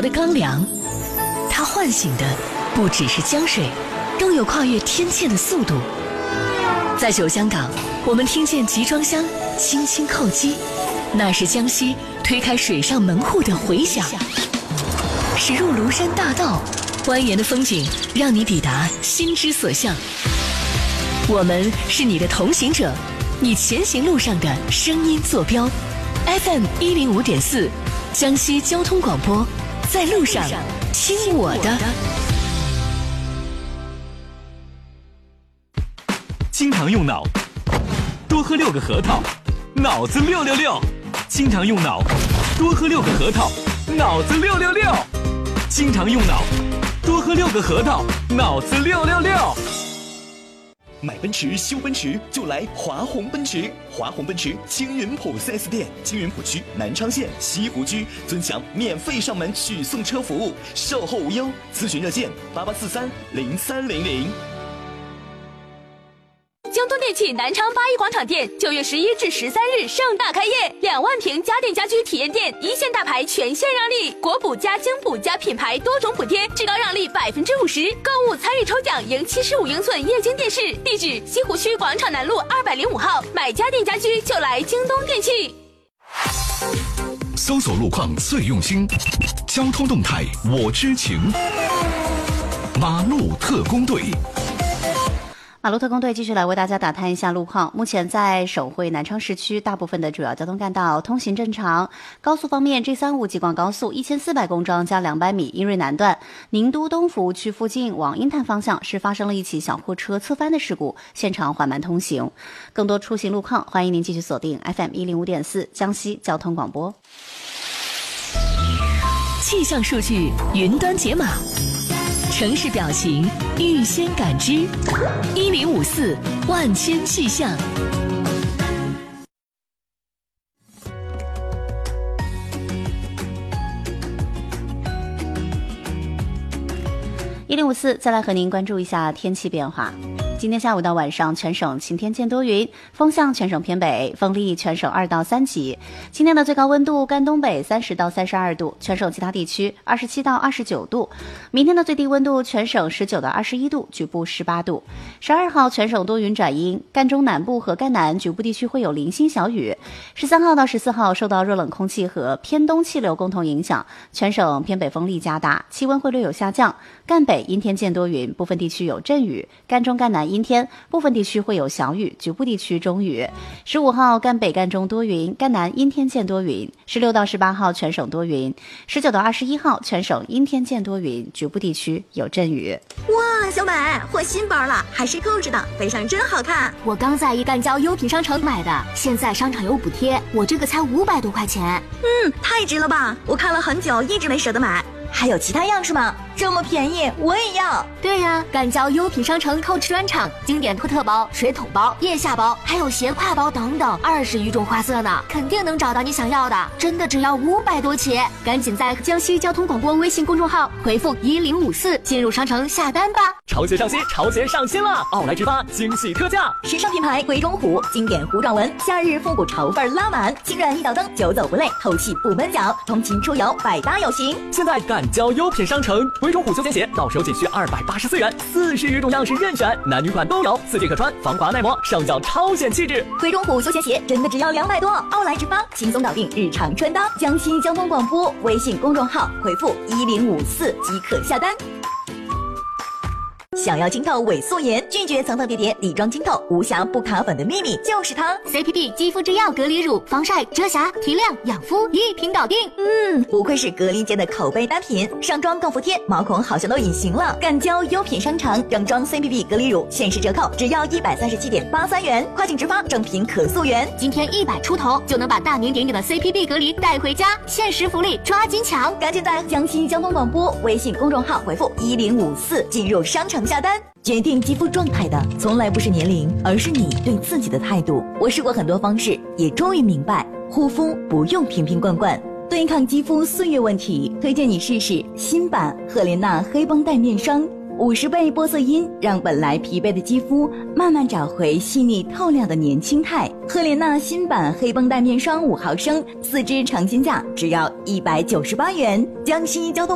的刚凉，它唤醒的不只是江水，更有跨越天堑的速度。在九香港，我们听见集装箱轻轻叩击，那是江西推开水上门户的回响。驶入庐山大道，蜿蜒的风景让你抵达心之所向。我们是你的同行者，你前行路上的声音坐标。FM 105.4，江西交通广播，在路上听我的。 经常用脑，多喝6个核桃，脑子666。经常用脑，多喝6个核桃，脑子666。经常用脑，多喝6个核桃，脑子666。 买奔驰修奔驰就来华宏奔驰，华宏奔驰青云浦 4S 店，青云浦区南昌县西湖区尊享免费上门取送车服务，售后无忧，咨询热线88430300。 京东电器南昌八一广场店9月11至13日盛大开业，2万平家电家居体验店，一线大牌全线让利，国补加京补加品牌多种补贴，至高让利50%，购物参与抽奖赢75英寸液晶电视。地址：西湖区广场南路205号。买家电家居就来京东电器。 搜索路况最用心，交通动态我知情。马路特工队。 马路特工队继续来为大家打探一下路况。目前在省会南昌市区大部分的主要交通干道通行正常。高速方面 ，G35 京广高速1400公庄加200米英瑞南段宁都东服务区附近往鹰潭方向是发生了一起小货车侧翻的事故，现场缓慢通行。更多出行路况，欢迎您继续锁定 FM 105.4江西交通广播。 气象数据云端解码，城市表情预先感知，1054万千气象。 1054，再来和您关注一下天气变化。今天下午到晚上，全省晴天见多云，风向全省偏北，风力全省2到3级。今天的最高温度，甘东北30到32度，全省其他地区27到29度。明天的最低温度，全省19到21度，局部18度。12号全省多云转阴，赣中南部和赣南局部地区会有零星小雨。13号到14号，受到热冷空气和偏东气流共同影响，全省偏北风力加大，气温会略有下降。赣北阴天见多云，部分地区有阵雨；赣中赣南阴天，部分地区会有小雨，局部地区中雨。15号赣北赣中多云，赣南阴天见多云。16到18号全省多云。19到21号全省阴天见多云，局部地区有阵雨。 哇，小美，换新包了，还是扣着的，背上真好看。 我刚在赣交优品商城买的，现在商场有补贴，我这个才500多块钱。 太值了吧！我看了很久，一直没舍得买。还有其他样式吗？这么便宜，我也要。 对呀，赣交优品商城扣吃专场，经典托特包、水桶包、腋下包，还有斜挎包等等，20余种花色呢，肯定能找到你想要的。真的只要500多起，赶紧在江西交通广播微信公众号回复1054进入商城下单吧。 潮鞋上新，潮鞋上新了！奥莱之发惊喜特价， 时尚品牌鬼冢虎，经典糊状纹，夏日复古潮范拉满，轻软一脚蹬，久走不累，透气不闷脚，通勤出游百搭有型。 现在赣交优品商城，鬼冢虎休闲鞋到手仅需284元，40余种样式任选，男女款都有，4件可穿，防滑耐磨，上脚超显气质。 鬼冢虎休闲鞋真的只要200多，奥莱之发轻松搞定日常穿搭。江西交通广播微信公众号回复1054即可下单。想要清透伪素颜，拒绝层层叠叠底妆清透，无瑕不卡粉的秘密就是它 CPB 肌肤之钥隔离乳，防晒、遮瑕、提亮、养肤一瓶搞定。 不愧是隔离间的口碑单品，上妆更服帖，毛孔好像都隐形了。赣交优品商城整装 CPB 隔离乳限时折扣，只要137.83元，跨境直发，正品可溯源。 今天100出头就能把大名鼎鼎的 CPB 隔离带回家，限时福利抓紧抢！ 赶紧在江西交通广播微信公众号回复1054进入商城下单。决定肌肤状态的从来不是年龄，而是你对自己的态度。我试过很多方式，也终于明白，护肤不用瓶瓶罐罐，对抗肌肤岁月问题，推荐你试试新版赫莲娜黑绷带面霜，50倍玻色因，让本来疲惫的肌肤慢慢找回细腻透亮的年轻态。赫莲娜新版黑绷带面霜5毫升，4支成新价只要198元。江西交通